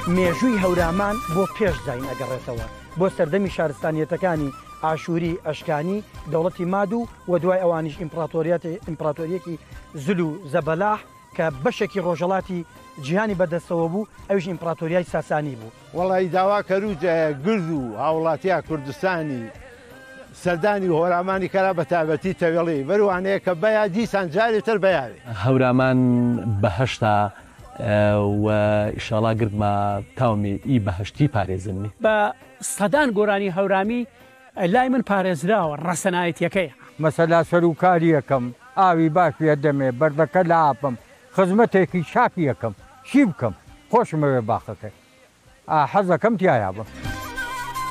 مێژووی هەورامان بۆ پێش زین ئەگەڕێتەوە بۆ سەردەمی شارستانیەتەکانی ئاشووری ئەشکانی دەوڵەتی مادوو و دوای ئەوانیش ئیمپراتۆریەکی زول و زەبەلاح کە بەشێکی ڕۆژەڵاتی جیهانی بەدەستەوە بوو ئەوش ئیمپراتۆریای ساسانی بوو. وەڵی داوا کەروجە گرد و هاوڵاتیە کوردستانی سەردانی هۆرامانی کەرا بە تایبەتی تەوێڵی بەروانەیە کە بەیا دیسان جارێتر بەیاوێ هەورامان بەهەشتا و ئیشاڵا گردمە تاومی ئی بەهشتی پارێزنی بە سەدان گۆرانی هەورامی لای من پارێزراوە ڕەسەنایەتیەکەی مەسەلا سەرروکاری یەکەم ئاوی باش پێ دەمێ بەردەکە لە ئاپم خزمەتێکی چاکی یەکەم چی بکەم خۆشمەوێ باخەکە حەزەکەم تایە بم.